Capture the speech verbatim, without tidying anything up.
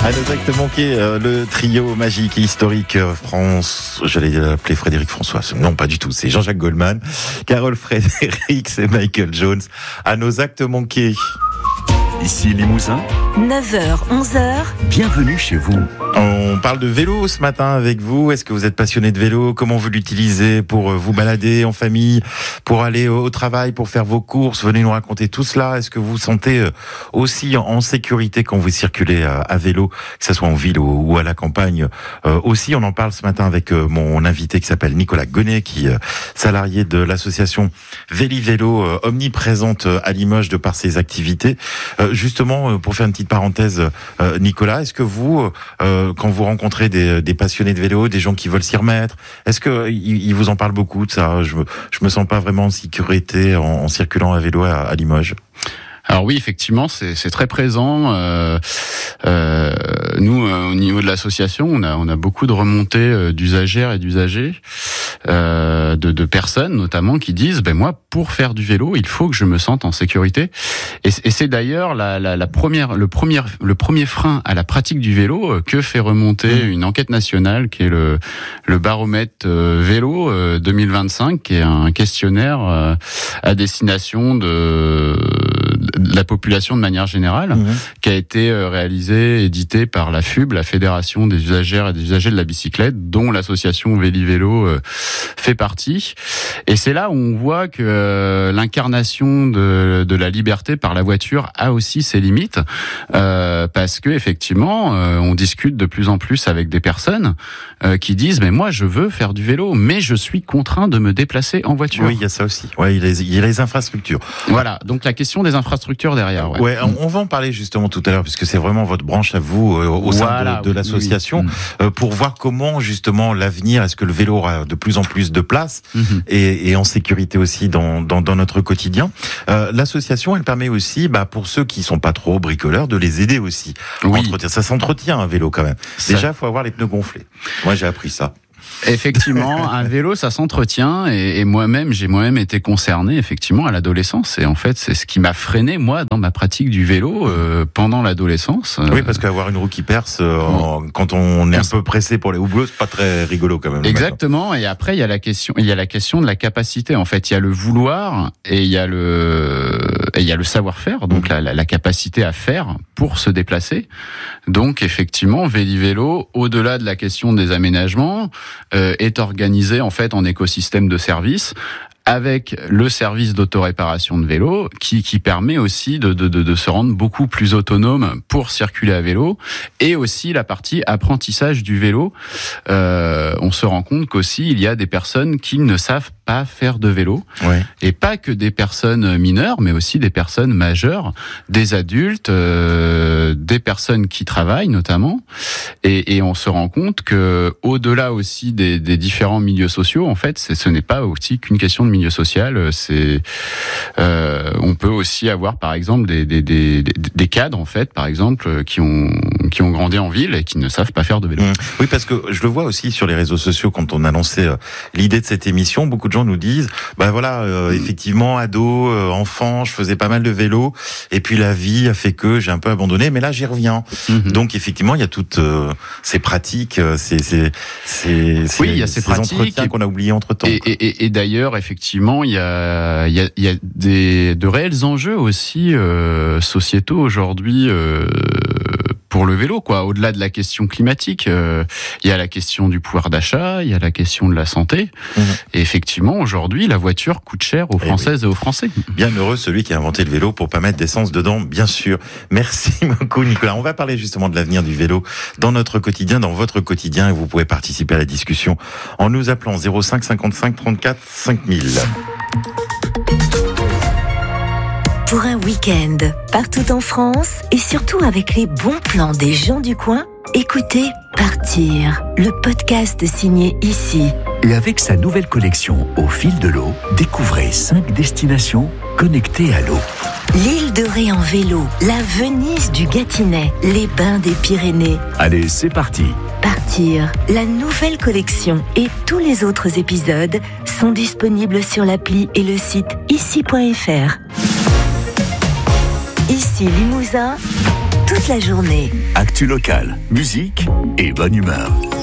À nos actes manqués, euh, le trio magique et historique euh, France, j'allais l'appeler Frédéric François, non pas du tout, c'est Jean-Jacques Goldman, Carole Frédéric et Michael Jones. À nos actes manqués. Ici Limousin, neuf heures, onze heures. Bienvenue chez vous. On parle de vélo ce matin avec vous. Est-ce que vous êtes passionné de vélo? Comment vous l'utilisez pour vous balader en famille, pour aller au travail, pour faire vos courses? Venez nous raconter tout cela. Est-ce que vous vous sentez aussi en sécurité quand vous circulez à vélo, que ce soit en ville ou à la campagne? Euh, aussi, on en parle ce matin avec mon invité qui s'appelle Nicolas Gonnet, qui est salarié de l'association Véli-Vélo, omniprésente à Limoges de par ses activités. Euh, justement, pour faire une petite parenthèse, euh, Nicolas, est-ce que vous... Euh, quand vous rencontrez des, des passionnés de vélo, des gens qui veulent s'y remettre, est-ce que ils vous en parlent beaucoup de ça? Je me, je me sens pas vraiment en sécurité en, en circulant à vélo à, à Limoges. Alors oui, effectivement, c'est, c'est très présent. Euh, euh, nous, euh, au niveau de l'association, on a, on a beaucoup de remontées euh, d'usagères et d'usagers, euh, de, de personnes notamment qui disent, ben moi, pour faire du vélo, il faut que je me sente en sécurité. Et, et c'est d'ailleurs la, la, la première, le premier, le premier frein à la pratique du vélo que fait remonter une enquête nationale qui est le, le baromètre euh, vélo euh, deux mille vingt-cinq, qui est un questionnaire euh, à destination de de la population de manière générale, mmh. qui a été réalisé, édité par la F U B, la Fédération des usagères et des usagers de la bicyclette, dont l'association Véli-Vélo fait partie. Et c'est là où on voit que l'incarnation de, de la liberté par la voiture a aussi ses limites, euh, parce que effectivement, on discute de plus en plus avec des personnes euh, qui disent, mais moi je veux faire du vélo, mais je suis contraint de me déplacer en voiture. Oui, il y a ça aussi. Ouais, il y a les, il y a les infrastructures. Voilà, donc la question des infrastructures derrière. Ouais, ouais on va en parler justement tout à l'heure, puisque c'est vraiment votre branche à vous euh, au sein voilà, de, de oui, l'association, oui. euh, pour voir comment justement l'avenir, est-ce que le vélo aura de plus en plus de place mm-hmm. et, et en sécurité aussi dans, dans, dans notre quotidien. Euh, l'association, elle permet aussi, bah, pour ceux qui sont pas trop bricoleurs, de les aider aussi. Oui. Entretien. Ça s'entretient un vélo quand même. Ça... Déjà, il faut avoir les pneus gonflés. Moi, j'ai appris ça. Effectivement, un vélo, ça s'entretient, et, et moi-même, j'ai moi-même été concerné effectivement à l'adolescence. Et en fait, c'est ce qui m'a freiné moi dans ma pratique du vélo euh, pendant l'adolescence. Oui, parce qu'avoir une roue qui perce euh, en, quand on est un peu pressé pour les houbleux, c'est pas très rigolo quand même. Exactement. Matin. Et après, il y a la question, il y a la question de la capacité. En fait, il y a le vouloir et il y a le, et il y a le savoir-faire. Donc mmh. la, la, la capacité à faire pour se déplacer. Donc effectivement, Véli-Vélo, au-delà de la question des aménagements, Euh, est organisé en fait en écosystème de services, avec le service d'autoréparation de vélo qui, qui permet aussi de, de, de, de se rendre beaucoup plus autonome pour circuler à vélo, et aussi la partie apprentissage du vélo. Euh, on se rend compte qu'aussi il y a des personnes qui ne savent pas faire de vélo, ouais. et pas que des personnes mineures, mais aussi des personnes majeures, des adultes, euh, des personnes qui travaillent notamment, et, et on se rend compte que au-delà aussi des, des différents milieux sociaux, en fait, c'est, ce n'est pas aussi qu'une question de milieu social. C'est, euh, on peut aussi avoir par exemple des, des, des, des cadres en fait, par exemple, qui ont qui ont grandi en ville et qui ne savent pas faire de vélo. Mmh. Oui, parce que je le vois aussi sur les réseaux sociaux quand on a lancé euh, l'idée de cette émission, beaucoup de gens nous disent, bah voilà, euh, mmh. effectivement, ado, euh, enfant, je faisais pas mal de vélo, et puis la vie a fait que j'ai un peu abandonné, mais là j'y reviens. Mmh. Donc effectivement, il y a toutes euh, ces pratiques, ces ces ces, oui, il y a ces, ces pratiques entretiens qu'on a oubliés entre temps. Et, et, et, et d'ailleurs, effectivement, il y a il y a il y a des de réels enjeux aussi euh, sociétaux aujourd'hui. Euh, pour le vélo, quoi. Au-delà de la question climatique, euh, il y a la question du pouvoir d'achat, il y a la question de la santé. Mmh. Et effectivement, aujourd'hui, la voiture coûte cher aux Françaises et, oui. et aux Français. Bien heureux celui qui a inventé le vélo pour pas mettre d'essence dedans, bien sûr. Merci beaucoup, Nicolas. On va parler justement de l'avenir du vélo dans notre quotidien, dans votre quotidien, et vous pouvez participer à la discussion en nous appelant zéro cinq cinquante-cinq trente-quatre cinq mille. Pour un week-end, partout en France, et surtout avec les bons plans des gens du coin, écoutez Partir, le podcast signé Ici. Et avec sa nouvelle collection Au fil de l'eau, découvrez cinq destinations connectées à l'eau. L'île de Ré en vélo, la Venise du Gâtinais, les bains des Pyrénées. Allez, c'est parti. Partir, la nouvelle collection et tous les autres épisodes sont disponibles sur l'appli et le site ici point f r. Ici Limousin, toute la journée. Actu locale, musique et bonne humeur.